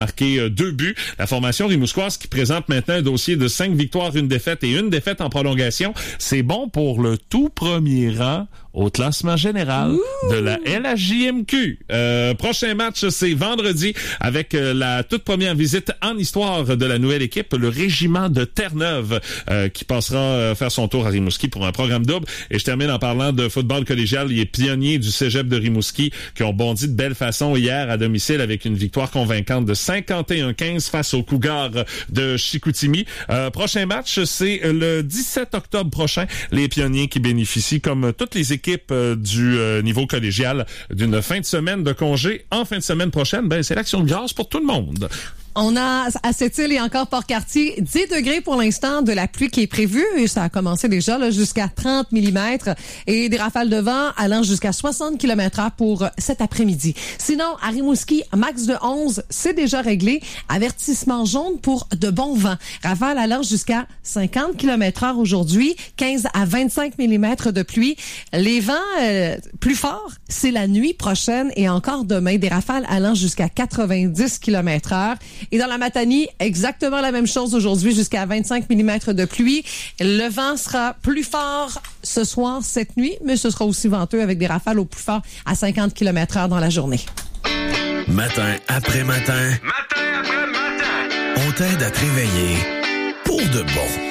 marqué 2 buts. La formation rimouskoise qui présente maintenant un dossier de 5 victoires, 1 défaite et 1 défaite en prolongation. C'est bon pour le tout premier rang au classement général de la LHJMQ. Prochain match, c'est vendredi avec la toute première visite en histoire de la nouvelle équipe, le régiment de Terre-Neuve, qui passera faire son tour à Rimouski pour un programme double. Et je termine en parlant de football collégial. Les pionniers du cégep de Rimouski qui ont bondi de belle façon hier à domicile avec une victoire convaincante de 51-15 face aux Cougars de Chicoutimi. Prochain match, c'est le 17 octobre prochain. Les pionniers qui bénéficient, comme toutes les équipes du niveau collégial, d'une fin de semaine de congé en fin de semaine prochaine. Ben, c'est l'action de grâce pour tout le monde. On a à Sept-Îles et encore Port-Cartier 10 degrés pour l'instant de la pluie qui est prévue et ça a commencé déjà là, jusqu'à 30 mm et des rafales de vent allant jusqu'à 60 km/h pour cet après-midi. Sinon, à Rimouski, max de 11, c'est déjà réglé. Avertissement jaune pour de bons vents. Rafales allant jusqu'à 50 km/h aujourd'hui, 15 à 25 mm de pluie. Les vents plus forts, c'est la nuit prochaine et encore demain, des rafales allant jusqu'à 90 km/h. Et dans la Matanie, exactement la même chose aujourd'hui, jusqu'à 25 mm de pluie. Le vent sera plus fort ce soir, cette nuit, mais ce sera aussi venteux avec des rafales au plus fort à 50 km/h dans la journée. Matin après matin. Matin après matin. On t'aide à te réveiller pour de bon.